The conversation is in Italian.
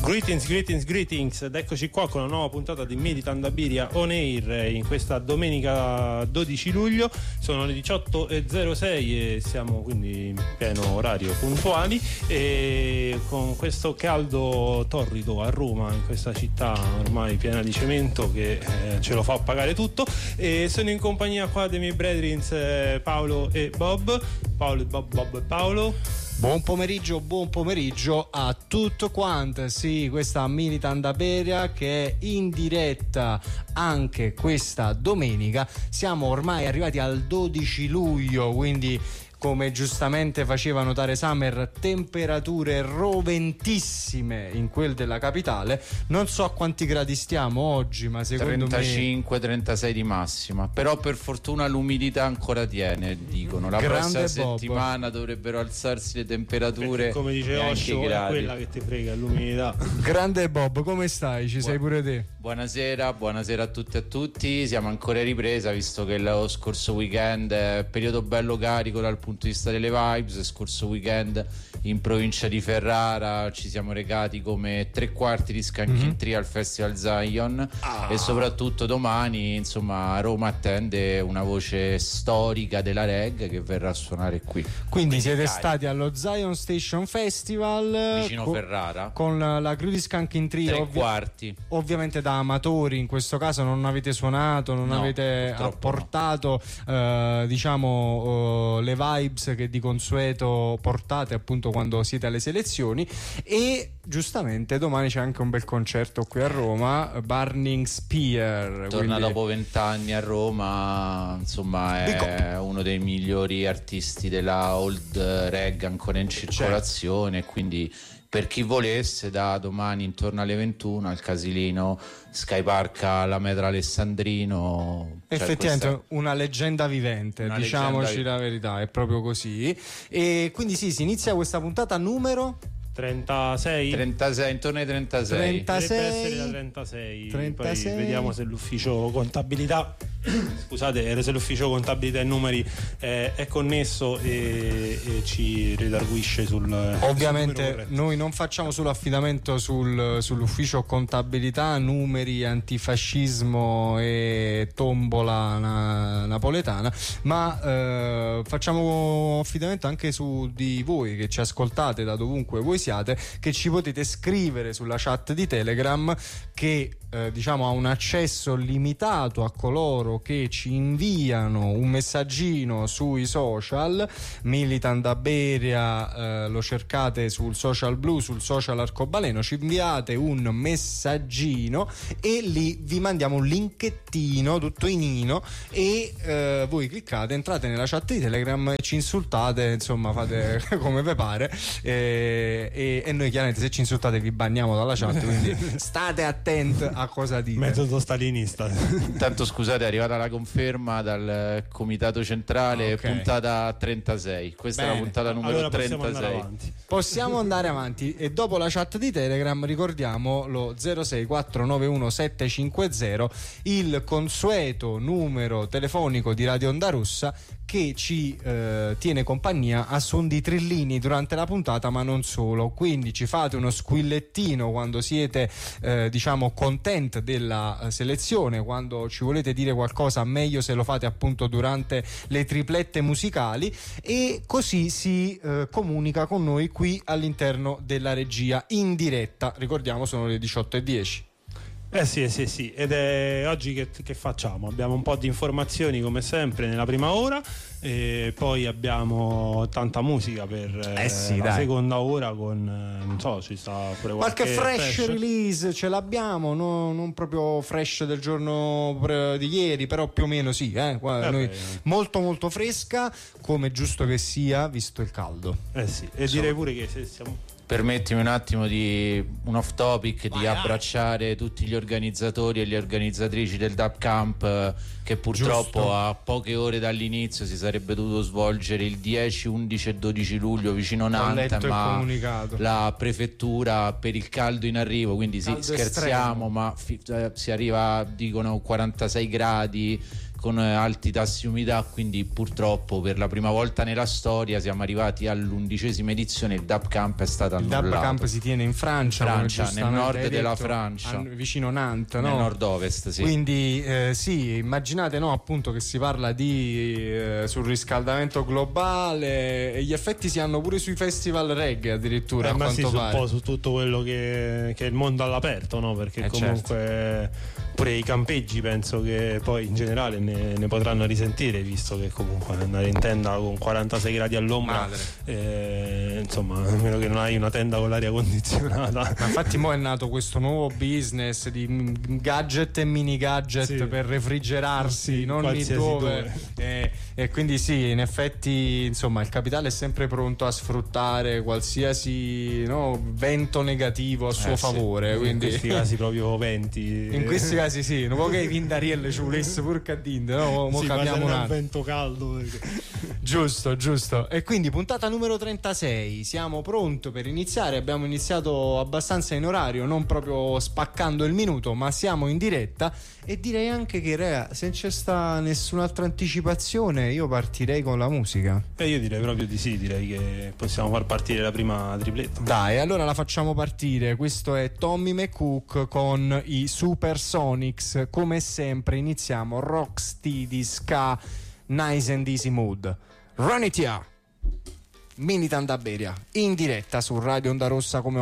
Greetings ed eccoci qua con una nuova puntata di Militant Abiria On Air in questa domenica 12 luglio. Sono le 18.06 e siamo quindi in pieno orario puntuali, e con questo caldo torrido a Roma, in questa città ormai piena di cemento che ce lo fa pagare tutto, e sono in compagnia qua dei miei brethrins Paolo e Bob. Paolo. Buon pomeriggio a tutto quanto. Sì, questa Militant Abiria che è in diretta anche questa domenica. Siamo ormai arrivati al 12 luglio, quindi come giustamente faceva notare Summer, temperature roventissime in quel della capitale. Non so a quanti gradi stiamo oggi, ma secondo 35-36 di massima. Però per fortuna l'umidità ancora tiene, dicono. La prossima settimana dovrebbero alzarsi le temperature. Perché, come dice Osho, è quella che ti frega, l'umidità. Grande Bob, come stai? Sei pure te? Buonasera a tutti e a tutti. Siamo ancora in ripresa, visto che lo scorso weekend è periodo bello carico dal punto di vista delle vibes. Scorso weekend in provincia di Ferrara ci siamo recati come 3/4 di Skanking Tree al Festival Zion, e soprattutto domani, insomma, Roma attende una voce storica della reggae che verrà a suonare qui. Quindi siete stati allo Zion Station Festival vicino Ferrara con la crew di Skanking Tree, 3/4 ovviamente da amatori. In questo caso non avete suonato, non avete apportato diciamo le vibes che di consueto portate appunto quando siete alle selezioni. E giustamente domani c'è anche un bel concerto qui a Roma, Burning Spear. Torna dopo 20 anni a Roma, insomma è uno dei migliori artisti della old reggae ancora in circolazione, quindi per chi volesse, da domani intorno alle 21 al Casilino Sky Park alla Metra Alessandrino. Effettivamente una leggenda vivente, diciamoci la verità, è proprio così. E quindi sì, si inizia questa puntata numero 36, intorno ai 36. Dovrebbe essere da 36. Poi vediamo se l'ufficio contabilità se l'ufficio contabilità e numeri è connesso e ci redarguisce ovviamente noi non facciamo solo affidamento sull'ufficio contabilità, numeri, antifascismo e tombola napoletana, ma facciamo affidamento anche su di voi che ci ascoltate da dovunque voi siate, che ci potete scrivere sulla chat di Telegram, che diciamo ha un accesso limitato a coloro che ci inviano un messaggino sui social. Militant Abiria lo cercate sul social blu, sul social arcobaleno, ci inviate un messaggino e lì vi mandiamo un linkettino tutto inino, e voi cliccate, entrate nella chat di Telegram e ci insultate, insomma fate come vi pare, e noi chiaramente se ci insultate vi banniamo dalla chat, quindi state attenti a cosa dite. Metodo stalinista. Tanto scusate, è arrivata la conferma dal comitato centrale, puntata 36. Questa è la puntata numero 36. Possiamo andare avanti, e dopo la chat di Telegram ricordiamo lo 06491750, il consueto numero telefonico di Radio Onda Rossa, che ci tiene compagnia a suon di trillini durante la puntata, ma non solo. Quindi ci fate uno squillettino quando siete diciamo content della selezione, quando ci volete dire qualcosa, meglio se lo fate appunto durante le triplette musicali, e così si comunica con noi qui all'interno della regia in diretta. Ricordiamo, sono le 18:10. Sì. Ed è oggi che facciamo? Abbiamo un po' di informazioni come sempre nella prima ora, e poi abbiamo tanta musica per la seconda ora, con non so, ci sta pure qualche fresh release, ce l'abbiamo, non proprio fresh del giorno di ieri, però più o meno sì, noi, molto fresca, come giusto che sia visto il caldo. Direi pure che se siamo... Permettimi un attimo di un off topic, di abbracciare tutti gli organizzatori e le organizzatrici del Dub Camp, che purtroppo a poche ore dall'inizio si sarebbe dovuto svolgere il 10, 11 e 12 luglio vicino Nantes, ma la prefettura per il caldo in arrivo, quindi scherziamo, ma si arriva, dicono 46 gradi con alti tassi di umidà, quindi purtroppo per la prima volta nella storia siamo arrivati all'11ª edizione. Il Dub Camp è stato annullato. Il Dub Camp si tiene in Francia, nel nord della Francia, vicino Nantes, nel nord-ovest, sì. Quindi sì, immaginate, no, appunto, che si parla di surriscaldamento globale e gli effetti si hanno pure sui festival reggae addirittura, a quanto pare. Un po' su tutto quello che è il mondo all'aperto, no? Perché comunque pure i campeggi penso che poi in generale ne potranno risentire, visto che comunque andare in tenda con 46 gradi all'ombra, insomma, a meno che non hai una tenda con l'aria condizionata. Ma infatti mo è nato questo nuovo business di gadget e mini gadget per refrigerarsi, non lì dove. E quindi sì, in effetti, insomma, il capitale è sempre pronto a sfruttare qualsiasi vento negativo a suo favore. Quindi in questi casi proprio venti. In questi casi sì, non può che Vindarielle ci volesse pur cadinde, no? Mo capiamo un attimo. Vento caldo. Giusto. E quindi puntata numero 36, siamo pronti per iniziare. Abbiamo iniziato abbastanza in orario, non proprio spaccando il minuto, ma siamo in diretta. E direi anche che se non c'è sta nessun'altra anticipazione, io partirei con la musica. Io direi proprio di sì, direi che possiamo far partire la prima tripletta. Dai, allora la facciamo partire. Questo è Tommy McCook con i Supersonics. Come sempre iniziamo rocksteady, ska, nice and easy mood. Run it ya! Mini Tandaberia in diretta su Radio Onda Rossa come